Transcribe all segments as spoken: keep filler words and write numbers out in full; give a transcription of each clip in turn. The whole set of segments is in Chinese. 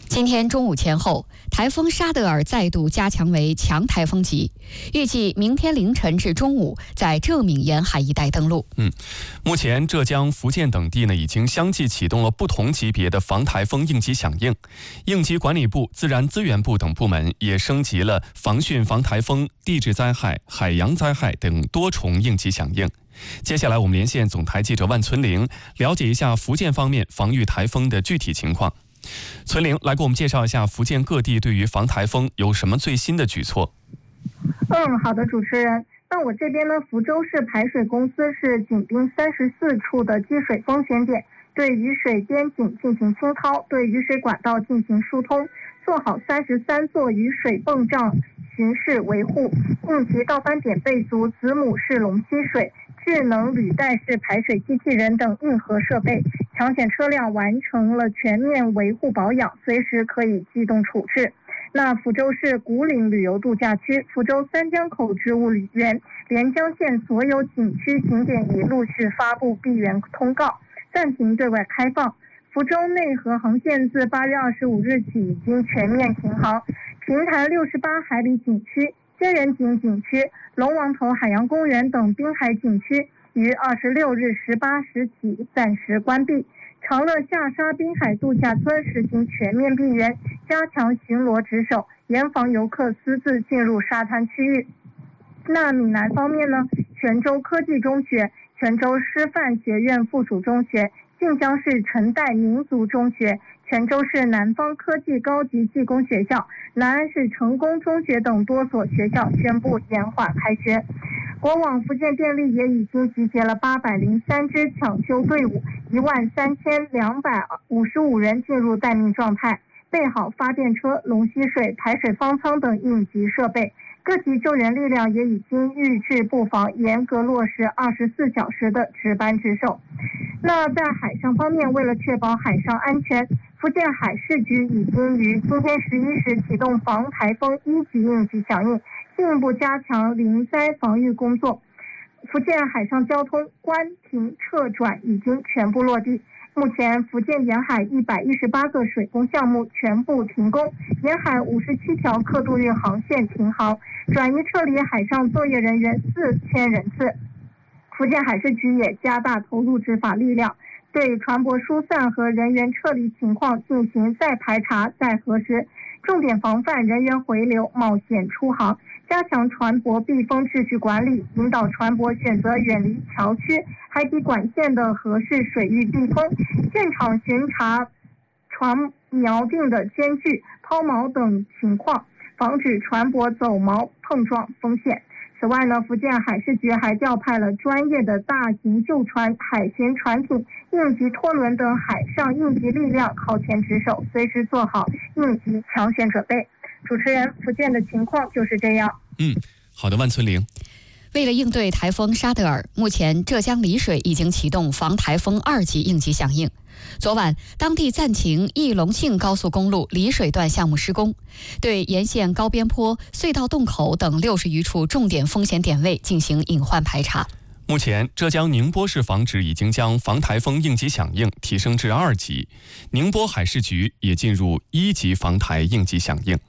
今天中午前后，台风沙德尔再度加强为强台风级，预计明天凌晨至中午在浙闽沿海一带登陆。 嗯，目前浙江、福建等地呢已经相继启动了不同级别的防台风应急响应，应急管理部、自然资源部等部门也升级了防汛防台风、地质灾害、海洋灾害等多重应急响应。接下来我们连线总台记者万存玲，了解一下福建方面防御台风的具体情况。存玲来给我们介绍一下福建各地对于防台风有什么最新的举措。 嗯，好的，主持人。那我这边呢，福州市排水公司是紧盯三十四处的积水风险点，对雨水边景进行清掏，对雨水管道进行疏通，做好三十三座雨水泵障巡视维护，应急倒翻点备足子母式龙吸水、智能履带式排水机器人等硬核设备，抢险车辆完成了全面维护保养，随时可以机动处置。那福州市古岭旅游度假区、福州三江口植物园、连江县所有景区景点已陆续发布闭园通告，暂停对外开放。福州内河航线自八月二十五日起已经全面停航，平潭六十八海里景区、仙人井景区、龙王头海洋公园等滨海景区于二十六日十八时起暂时关闭。长乐下沙滨海度假村实行全面闭园，加强巡逻值守，严防游客私自进入沙滩区域。那闽南方面呢，泉州科技中学、泉州师范学院附属中学、晋江市陈代民族中学、泉州市南方科技高级技工学校、南安市成功中学等多所学校宣布延缓开学。国网福建电力也已经集结了八百零三支抢修队伍，一万三千两百五十五人进入待命状态，备好发电车、龙吸水、排水方舱等应急设备。各级救援力量也已经预置布防，严格落实二十四小时的值班值守。那在海上方面，为了确保海上安全，福建海事局已经于今天十一时启动防台风一级应急响应，进一步加强临灾防御工作。福建海上交通关停撤转已经全部落地。目前福建沿海一百一十八个水工项目全部停工，沿海五十七条客渡运航线停航，转移撤离海上作业人员四千人次。福建海事局也加大投入执法力量，对船舶疏散和人员撤离情况进行再排查、再核实，重点防范人员回流、冒险出航，加强船舶避风秩序管理，引导船舶选择远离桥区、海底管线的合适水域避风，现场巡查船锚定的间距、抛锚等情况，防止船舶走锚碰撞风险。此外呢，福建海事局还调派了专业的大型救船、海巡船艇、应急拖轮等海上应急力量靠前值守，随时做好应急抢险准备。主持人，福建的情况就是这样。 嗯，好的，万存玲。 为了应对台风沙德尔，目前浙江丽水已经启动防台风二级应急响应。昨晚，当地暂停义隆庆高速公路丽水段项目施工，对沿线高边坡、隧道洞口等六十余处重点风险点位进行隐患排查。 目前，浙江宁波市防指已经将防台风应急响应提升至二级，宁波海事局也进入一级防台应急响应。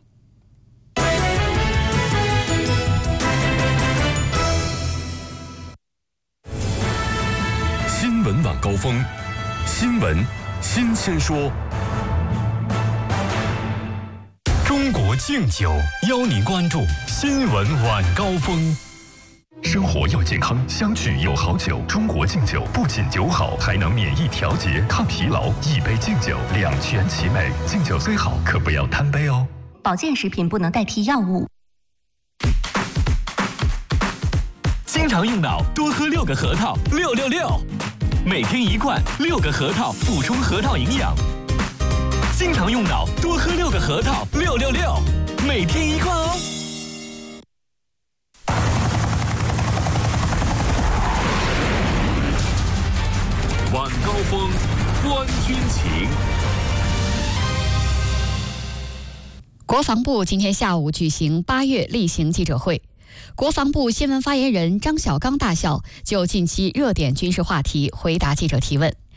新闻晚高峰，新闻新鲜说。中国敬酒邀您关注新闻晚高峰。生活要健康，相聚有好酒。中国敬酒不仅酒好，还能免疫调节、抗疲劳。一杯敬酒，两全其美。敬酒虽好，可不要贪杯哦。 保健食品不能代替药物。 经常用脑，多喝六个核桃，六六六。每天一罐，六个核桃，补充核桃营养。经常用脑，多喝六个核桃，六六六。每天一罐哦。 晚高峰，观军情。 国防部今天下午举行八月例行记者会。国防部新闻发言人张晓刚大校就近期热点军事话题回答记者提问，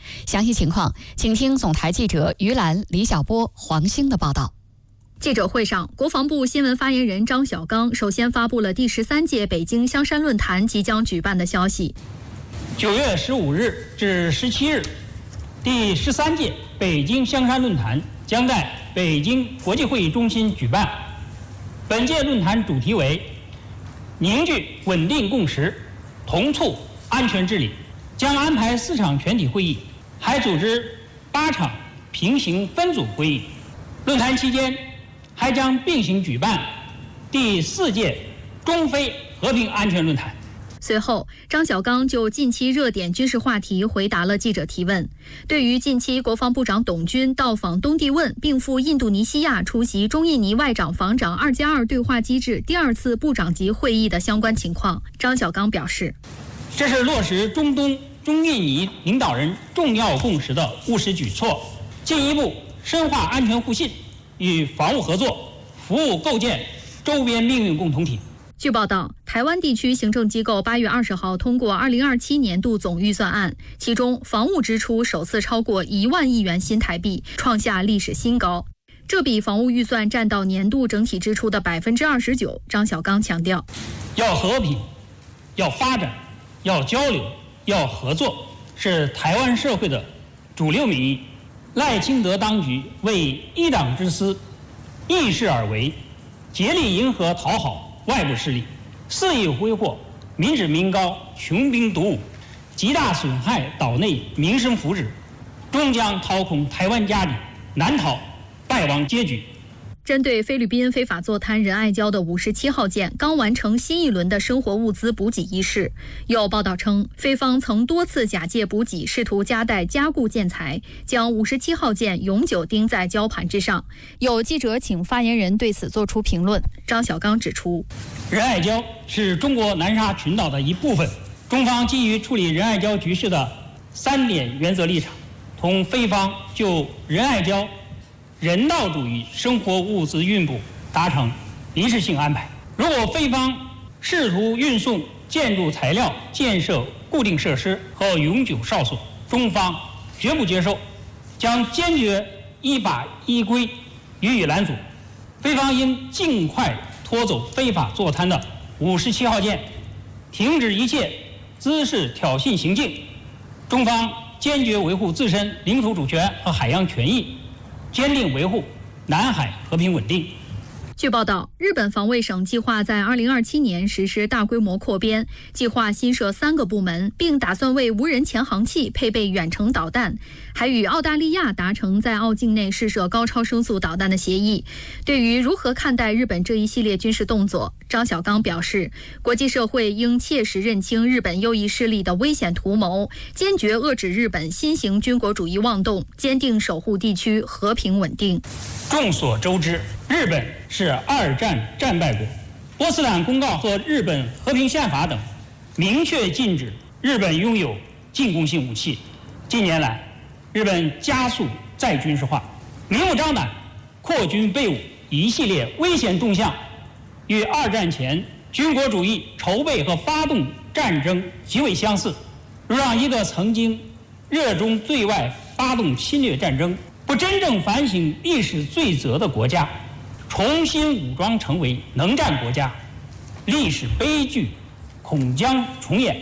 详细情况，请听总台记者于兰、李小波、黄兴的报道。 记者会上，国防部新闻发言人张晓刚首先发布了第十三届北京香山论坛即将举办的消息。 九月十五日至十七日，第十三届北京香山论坛将在北京国际会议中心举办。本届论坛主题为凝聚稳定共识，同促安全治理，将安排四场全体会议，还组织八场平行分组会议。论坛期间还将并行举办第四届中非和平安全论坛。 随后，张晓刚就近期热点军事话题回答了记者提问。对于近期国防部长董军到访东帝汶，并赴印度尼西亚出席中印尼外长防长二加二对话机制第二次部长级会议的相关情况，张晓刚表示， 这是落实中东、中印尼领导人重要共识的务实举措，进一步深化安全互信与防务合作，服务构建周边命运共同体。 据报道，台湾地区行政机构八月二十号通过二零二七年度总预算案，其中防务支出首次超过一万亿元新台币，创下历史新高。这笔防务预算占到年度整体支出的百分之二十九。张晓刚强调， 要和平，要发展，要交流，要合作，是台湾社会的主流民意。赖清德当局为一党之私，逆势而为，竭力迎合讨好外部势力，肆意挥霍民脂民膏、穷兵黩武，极大损害岛内民生福祉，终将掏空台湾家底，难逃败亡结局。 针对菲律宾非法坐滩仁爱礁的五十七号舰刚完成新一轮的生活物资补给仪式，有报道称，菲方曾多次假借补给，试图夹带加固建材，将五十七号舰永久钉在礁盘之上。有记者请发言人对此作出评论。张晓刚指出， 仁爱礁是中国南沙群岛的一部分，中方基于处理仁爱礁局势的三点原则立场，同菲方就仁爱礁人道主义生活物资运补达成临时性安排。如果菲方试图运送建筑材料、建设固定设施和永久哨所，中方绝不接受，将坚决依法依规予以拦阻。菲方应尽快拖走非法坐滩的五十七号舰，停止一切滋事挑衅行径。中方坚决维护自身领土主权和海洋权益，坚定维护南海和平稳定。 据报道，日本防卫省计划在二零二七年实施大规模扩编，计划新设三个部门，并打算为无人潜航器配备远程导弹，还与澳大利亚达成在澳境内试射高超声速导弹的协议。对于如何看待日本这一系列军事动作，张晓刚表示，国际社会应切实认清日本右翼势力的危险图谋，坚决遏制日本新型军国主义妄动，坚定守护地区和平稳定。 众所周知，日本是二战战败国，波茨坦公告和日本和平宪法等明确禁止日本拥有进攻性武器。近年来，日本加速再军事化，明目张胆扩军备武，一系列危险动向与二战前军国主义筹备和发动战争极为相似。若让一个曾经热衷对外发动侵略战争、不真正反省历史罪责的国家重新武装成为能战国家，历史悲剧恐将重演。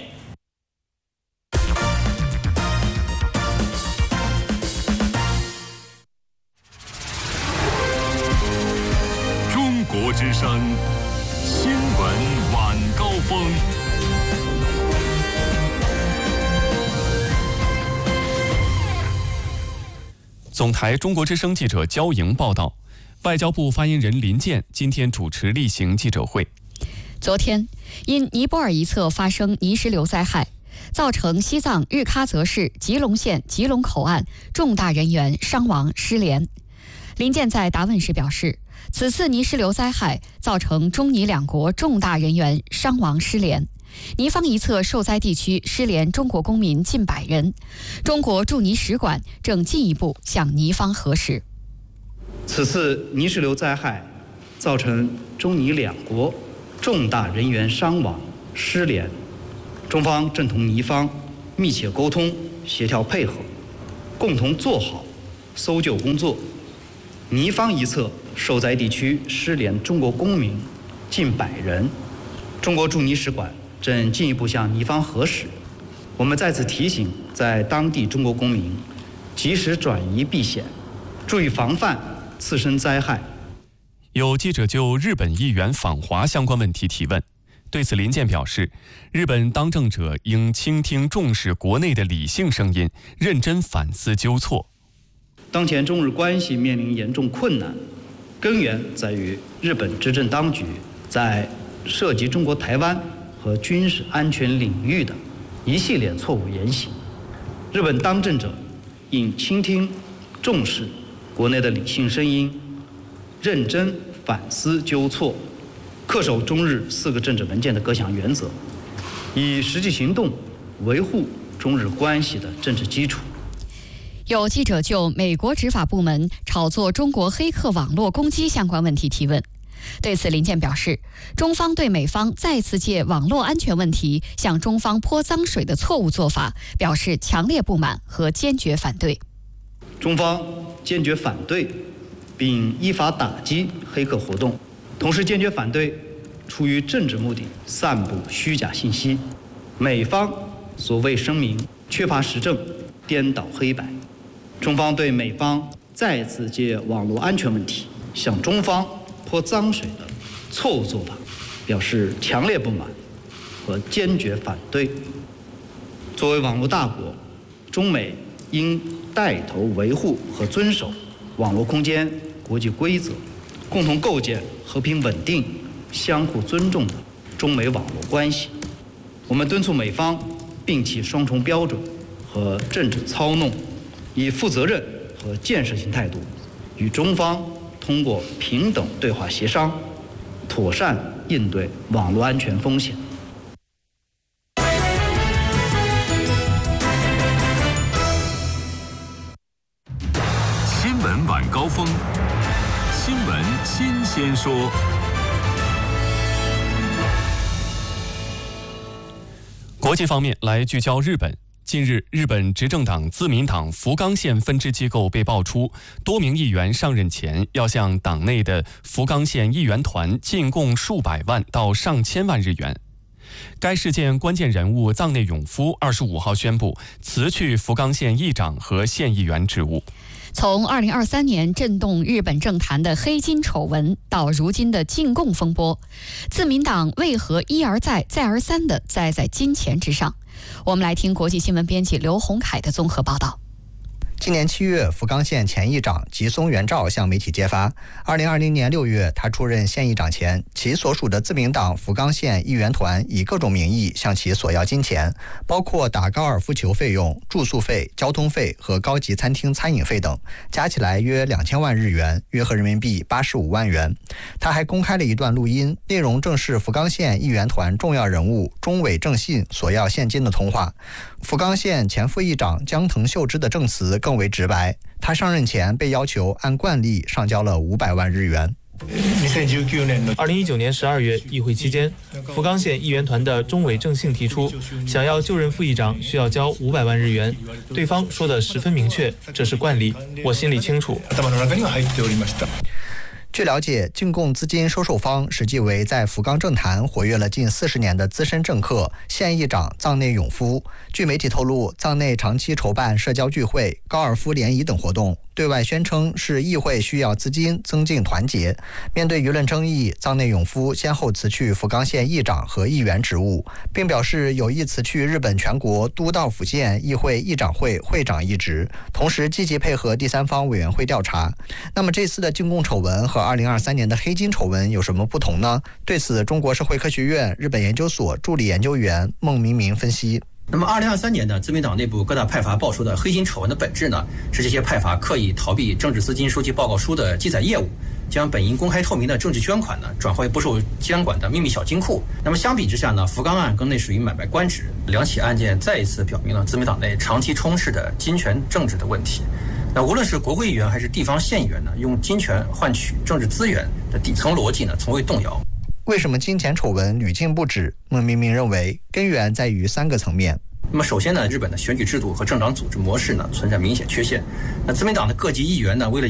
中国之声新闻晚高峰。 总台中国之声记者焦莹报道，外交部发言人林健今天主持例行记者会。 昨天，因尼泊尔一侧发生泥石流灾害，造成西藏日喀则市吉隆县吉隆口岸重大人员伤亡失联。林健在答问时表示，此次泥石流灾害造成中尼两国重大人员伤亡失联。尼方一侧受灾地区失联中国公民近百人，中国驻尼使馆正进一步向尼方核实。 此次泥石流灾害造成中尼两国重大人员伤亡失联，中方正同尼方密切沟通、协调配合， 共同做好搜救工作。尼方一侧受灾地区失联中国公民近百人，中国驻尼使馆正进一步向尼方核实。我们再次提醒在当地中国公民及时转移避险，注意防范次生灾害。 有记者就日本议员访华相关问题提问，对此林健表示，日本当政者应倾听重视国内的理性声音，认真反思纠错。 当前中日关系面临严重困难，根源在于日本执政当局在涉及中国台湾和军事安全领域的一系列错误言行。日本当政者应倾听重视国内的理性声音，认真反思纠错，恪守中日四个政治文件的各项原则，以实际行动维护中日关系的政治基础。 有记者就美国执法部门炒作中国黑客网络攻击相关问题提问，对此林健表示，中方对美方再次借网络安全问题向中方泼脏水的错误做法表示强烈不满和坚决反对。 中方坚决反对并依法打击黑客活动，同时坚决反对出于政治目的散布虚假信息。美方所谓声明缺乏实证，颠倒黑白。中方对美方再次借网络安全问题向中方泼脏水的错误做法表示强烈不满和坚决反对。作为网络大国，中美应带头维护和遵守网络空间国际规则，共同构建和平稳定、相互尊重的中美网络关系。我们敦促美方摒弃双重标准和政治操弄，以负责任和建设性态度与中方通过平等对话协商，妥善应对网络安全风险。 新闻晚高峰，新闻新鲜说。 国际方面，来聚焦日本。近日，日本执政党自民党福冈县分支机构被爆出，多名议员上任前要向党内的福冈县议员团进贡数百万到上千万日元。该事件关键人物藏内永夫二十五号宣布辞去福冈县议长和县议员职务。 从二零二三年震动日本政坛的黑金丑闻到如今的进贡风波，自民党为何一而再再而三地栽在金钱之上？我们来听国际新闻编辑刘洪凯的综合报道。 今年七月，福冈县前议长吉松元照向媒体揭发，二零二零年六月，他出任县议长前，其所属的自民党福冈县议员团以各种名义向其索要金钱，包括打高尔夫球费用、住宿费、交通费和高级餐厅餐饮费等，加起来约两千万日元，约合人民币八十五万元。他还公开了一段录音，内容正是福冈县议员团重要人物中尾正信索要现金的通话。福冈县前副议长江藤秀之的证词更为直白，他上任前被要求按惯例上交了五百万日元。 二零一九年十二月议会期间，福冈县议员团的中尾正信提出，想要就任副议长需要交五百万日元，对方说的十分明确，这是惯例，我心里清楚。 据了解，进贡资金收受方实际为在福冈政坛活跃了近四十年的资深政客县议长藏内永夫。据媒体透露，藏内长期筹办社交聚会、高尔夫联谊等活动，对外宣称是议会需要资金增进团结。面对舆论争议，藏内永夫先后辞去福冈县议长和议员职务，并表示有意辞去日本全国都道府县议会议长会会长一职，同时积极配合第三方委员会调查。那么这次的进贡丑闻和二零二三年的黑金丑闻有什么不同呢？对此，中国社会科学院日本研究所助理研究员孟明明分析。 那么二零二三年的自民党内部各大派阀爆出的黑金丑闻的本质呢，是这些派阀刻意逃避政治资金收集报告书的记载业务，将本应公开透明的政治捐款呢，转化为不受监管的秘密小金库。那么相比之下呢，福冈案更类属于买卖官职，两起案件再一次表明了自民党内长期充斥的金权政治的问题。那无论是国会议员还是地方县议员呢，用金权换取政治资源的底层逻辑呢，从未动摇。 为什么金钱丑闻屡禁不止？孟明明认为，根源在于三个层面。 那么首先呢，日本的选举制度和政党组织模式呢存在明显缺陷。那自民党的各级议员呢，为了